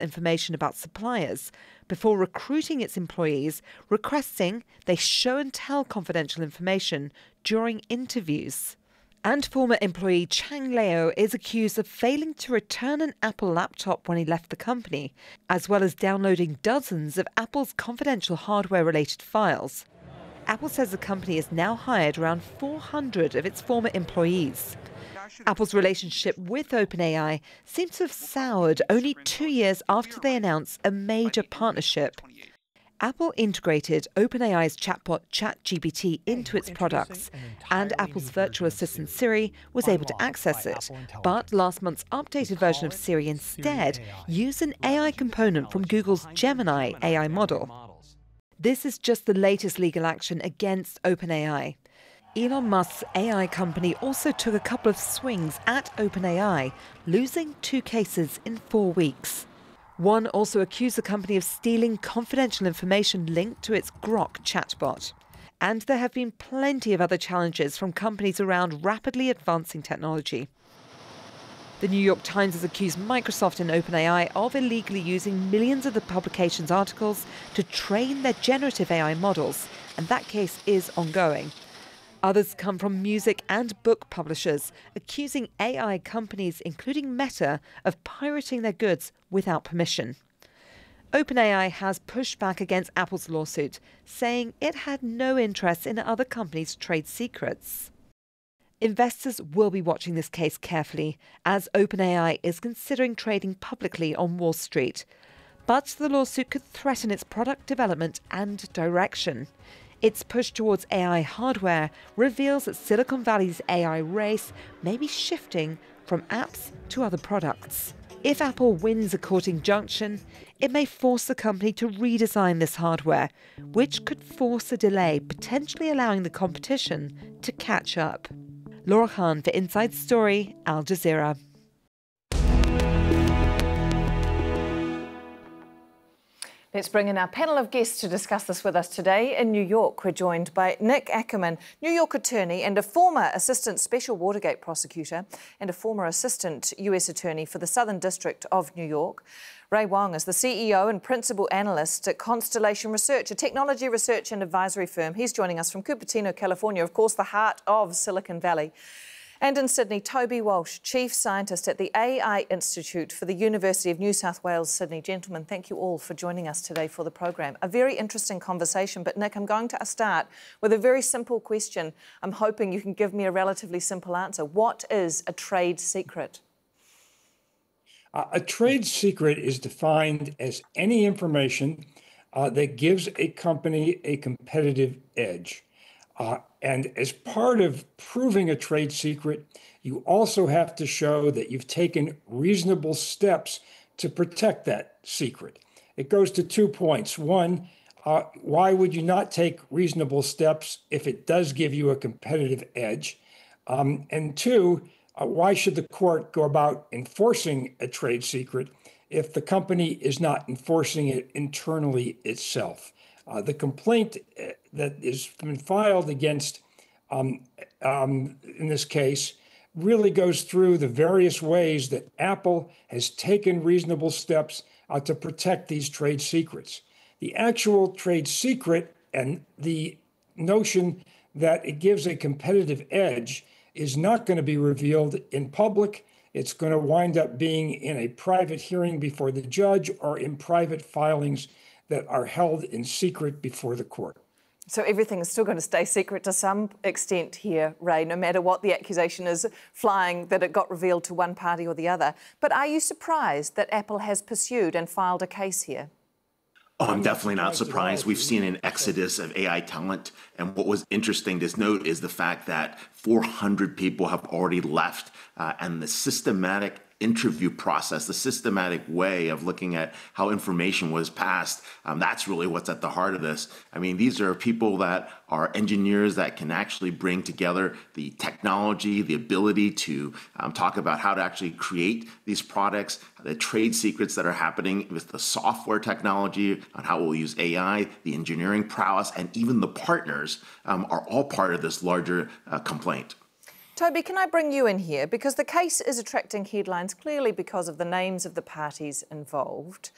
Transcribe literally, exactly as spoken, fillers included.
information about suppliers before recruiting its employees, requesting they show and tell confidential information during interviews. And former employee Chang Leo is accused of failing to return an Apple laptop when he left the company, as well as downloading dozens of Apple's confidential hardware-related files. Apple says the company has now hired around four hundred of its former employees. Apple's relationship with OpenAI seems to have soured only two years after they announced a major partnership. Apple integrated OpenAI's chatbot ChatGPT into its products, and Apple's virtual assistant Siri was able to access it. But last month's updated version of Siri instead used an A I component from Google's Gemini A I model. This is just the latest legal action against OpenAI. Elon Musk's A I company also took a couple of swings at OpenAI, losing two cases in four weeks. One also accused the company of stealing confidential information linked to its Grok chatbot. And there have been plenty of other challenges from companies around rapidly advancing technology. The New York Times has accused Microsoft and OpenAI of illegally using millions of the publication's articles to train their generative A I models, and that case is ongoing. Others come from music and book publishers, accusing A I companies, including Meta, of pirating their goods without permission. OpenAI has pushed back against Apple's lawsuit, saying it had no interest in other companies' trade secrets. Investors will be watching this case carefully, as OpenAI is considering trading publicly on Wall Street. But the lawsuit could threaten its product development and direction. Its push towards A I hardware reveals that Silicon Valley's A I race may be shifting from apps to other products. If Apple wins a court injunction, it may force the company to redesign this hardware, which could force a delay, potentially allowing the competition to catch up. Laura Khan for Inside Story, Al Jazeera. Let's bring in our panel of guests to discuss this with us today. In New York, we're joined by Nick Ackerman, New York attorney and a former assistant special Watergate prosecutor and a former assistant U S attorney for the Southern District of New York. Ray Wang is the C E O and principal analyst at Constellation Research, a technology research and advisory firm. He's joining us from Cupertino, California, of course, the heart of Silicon Valley. And in Sydney, Toby Walsh, Chief Scientist at the A I Institute for the University of New South Wales, Sydney. Gentlemen, thank you all for joining us today for the program. A very interesting conversation, but Nick, I'm going to start with a very simple question. I'm hoping you can give me a relatively simple answer. What is a trade secret? Uh, a trade secret is defined as any information uh, that gives a company a competitive edge. Uh, and as part of proving a trade secret, you also have to show that you've taken reasonable steps to protect that secret. It goes to two points. One, uh, why would you not take reasonable steps if it does give you a competitive edge? Um, and two, uh, why should the court go about enforcing a trade secret if the company is not enforcing it internally itself? Uh, the complaint that has been filed against, um, um, in this case, really goes through the various ways that Apple has taken reasonable steps uh, to protect these trade secrets. The actual trade secret and the notion that it gives a competitive edge is not going to be revealed in public. It's going to wind up being in a private hearing before the judge or in private filings that are held in secret before the court. So everything is still going to stay secret to some extent here, Ray, no matter what the accusation is flying that it got revealed to one party or the other. But are you surprised that Apple has pursued and filed a case here? Oh, I'm definitely not surprised. We've seen an exodus of A I talent. And what was interesting to note is the fact that four hundred people have already left uh, and the systematic interview process, the systematic way of looking at how information was passed, um, that's really what's at the heart of this. I mean, these are people that are engineers that can actually bring together the technology, the ability to um, talk about how to actually create these products, the trade secrets that are happening with the software technology, on how we'll use A I, the engineering prowess, and even the partners um, are all part of this larger uh, complaint. Toby, can I bring you in here? Because the case is attracting headlines clearly because of the names of the parties involved.